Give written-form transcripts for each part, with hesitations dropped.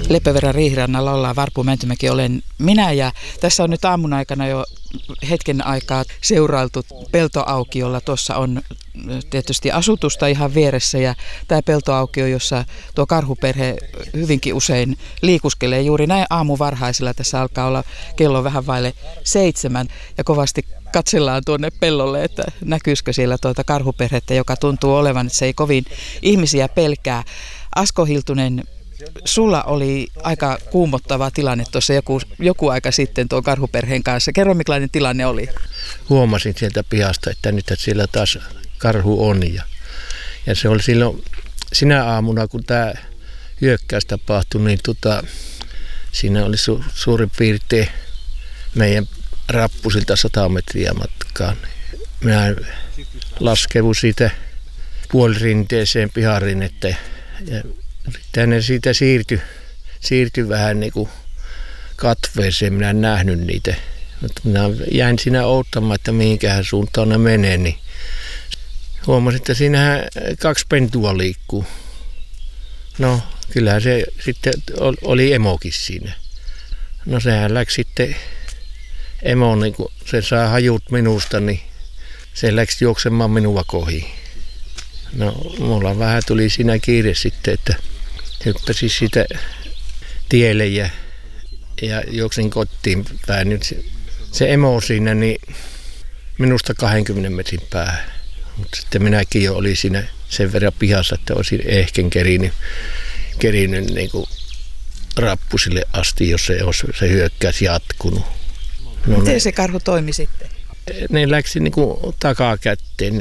Leppävirran riihirannalla ollaan, Varpu Mäntymäki olen minä, ja tässä on nyt aamun aikana jo hetken aikaa seurailtu peltoaukiolla. Tuossa on tietysti asutusta ihan vieressä, ja tämä peltoaukio, jossa tuo karhuperhe hyvinkin usein liikuskelee juuri näin aamuvarhaisella. Tässä alkaa olla kello vähän vaille 7 ja kovasti katsellaan tuonne pellolle, että näkyisikö siellä tuota karhuperhettä, joka tuntuu olevan, että se ei kovin ihmisiä pelkää. Asko Hiltunen, sulla oli aika kuumottava tilanne tuossa joku aika sitten tuon karhuperheen kanssa. Kerro, millainen tilanne oli? Huomasin sieltä pihasta, että nyt siellä taas karhu on. Ja se oli silloin sinä aamuna, kun tämä hyökkäys tapahtui, niin siinä oli suurin piirtein meidän rappusilta 100 metriä matkaan. Minä laskeudun siitä puolirinteeseen piharinettä ja tänne siitä siirtyi vähän niin kuin katveeseen. Minä en nähnyt niitä. Mutta minä jäin siinä odottamaan, että mihinkähän suuntaan ne menee. Niin huomasin, että siinähän 2 pentua liikkuu. No, kyllähän se sitten oli emokin siinä. No sehän läksi sitten emo, niin kun se saa hajut minusta, niin se läksi juoksemaan minua kohi. No, mulla vähän tuli siinä kiire sitten, että hyppäsin siitä tielle ja juoksin kotiin päin. Nyt se emo siinä, niin minusta 20 metrin päähän. Mutta sitten minäkin jo olin siinä sen verran pihassa, että olisin ehken kerinyt niin kuin rappusille asti, jos se olisi se hyökkäys jatkunut. No miten se karhu toimi sitten? Ne läksi niin kuin takakätteen.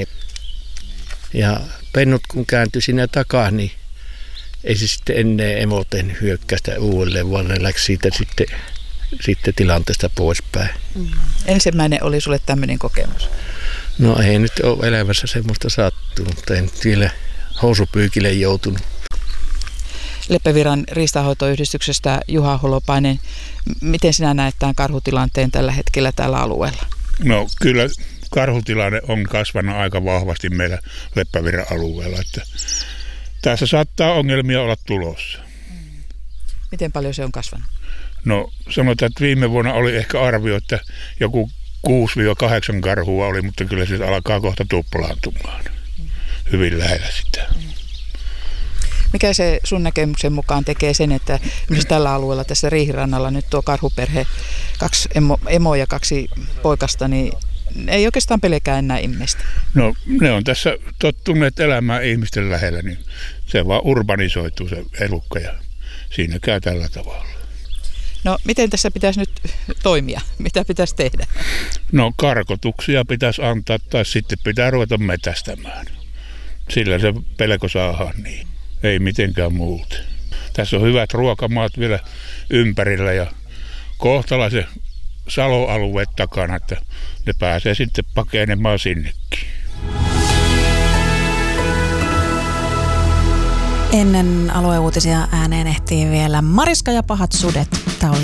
Ja pennut kun kääntyi siinä takaa, niin ei se sitten ennen emo tehnyt hyökkäystä uudelleen, vaan ne läksi siitä sitten tilanteesta poispäin. Ensimmäinen oli sulle tämmöinen kokemus? No ei nyt ole elämässä semmoista sattunut, mutta en vielä housupyykille joutunut. Leppävirran riistanhoitoyhdistyksestä Juha Holopainen, miten sinä näet tämän karhutilanteen tällä hetkellä tällä alueella? No kyllä karhutilanne on kasvanut aika vahvasti meillä Leppävirran alueella, että tässä saattaa ongelmia olla tulossa. Miten paljon se on kasvanut? No sanotaan, että viime vuonna oli ehkä arvio, että joku 6-8 karhua oli, mutta kyllä se alkaa kohta tuplaantumaan. Hyvin lähellä sitä. Mikä se sun näkemyksen mukaan tekee sen, että myös tällä alueella tässä Riihirannalla nyt tuo karhuperhe, 2 emoa ja 2 poikasta, niin ei oikeastaan pelkää enää ihmistä? No ne on tässä tottuneet elämään ihmisten lähellä, niin se vaan urbanisoituu se elukka ja siinä käy tällä tavalla. No miten tässä pitäisi nyt toimia? Mitä pitäisi tehdä? No karkotuksia pitäisi antaa tai sitten pitää ruveta metästämään. Sillä se pelko saadaan niin. Ei mitenkään muuten. Tässä on hyvät ruokamaat vielä ympärillä ja kohtalaisen saloalueet takana, että ne pääsee sitten pakenemaan sinnekin. Ennen alueuutisia ääneen ehtii vielä Mariska ja pahat sudet.